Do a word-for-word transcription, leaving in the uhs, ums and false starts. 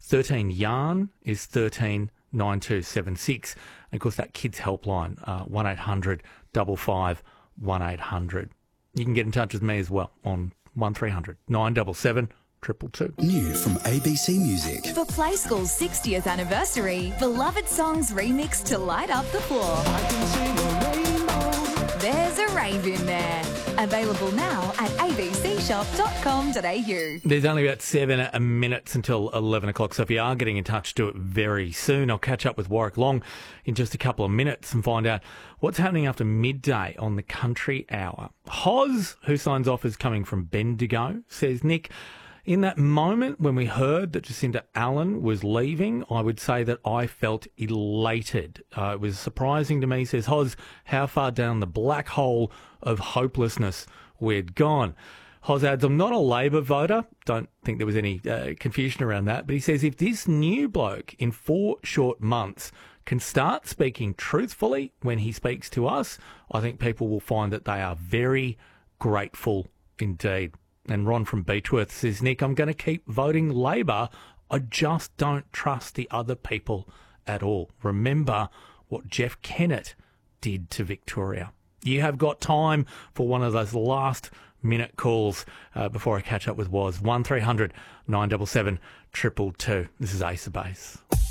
thirteen yarn is thirteen nine two seven six. And of course, that kids helpline, uh, one eight hundred five five one eight hundred. You can get in touch with me as well on one three hundred nine seven seven two two two. New from A B C Music. For Play School's sixtieth anniversary, Beloved Songs remixed to light up the floor. I can sing a rainbow. There's a rave in there. Available now at a b c shop dot com dot a u. There's only about seven minutes until eleven o'clock, so if you are getting in touch, do it very soon. I'll catch up with Warwick Long in just a couple of minutes and find out what's happening after midday on the Country Hour. Hoz, who signs off as coming from Bendigo, says, Nick, in that moment when we heard that Jacinda Allen was leaving, I would say that I felt elated. Uh, it was surprising to me, says Hoz, how far down the black hole of hopelessness we'd gone. Hoz adds, I'm not a Labor voter. Don't think there was any uh, confusion around that. But he says, if this new bloke in four short months can start speaking truthfully when he speaks to us, I think people will find that they are very grateful indeed. And Ron from Beechworth says, Nick, I'm going to keep voting Labor. I just don't trust the other people at all. Remember what Jeff Kennett did to Victoria. You have got time for one of those last minute calls uh, before I catch up with Woz. one three hundred nine seven seven two two two. This is Ace of Base.